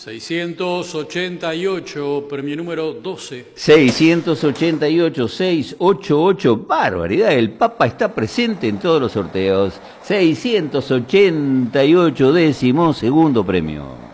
688, premio número 12. 688, 688, barbaridad, el Papa está presente en todos los sorteos. 688, 12º premio.